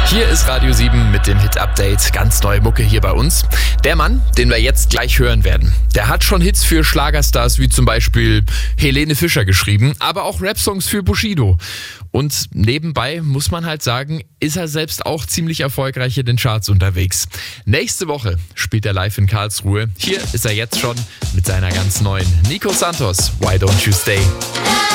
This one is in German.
Hier ist Radio 7 mit dem Hit-Update. Ganz neue Mucke hier bei uns. Der Mann, den wir jetzt gleich hören werden, der hat schon Hits für Schlagerstars wie zum Beispiel Helene Fischer geschrieben, aber auch Rap-Songs für Bushido. Und nebenbei muss man halt sagen, ist er selbst auch ziemlich erfolgreich in den Charts unterwegs. Nächste Woche spielt er live in Karlsruhe. Hier ist er jetzt schon mit seiner ganz neuen Nico Santos, Why Don't You Stay?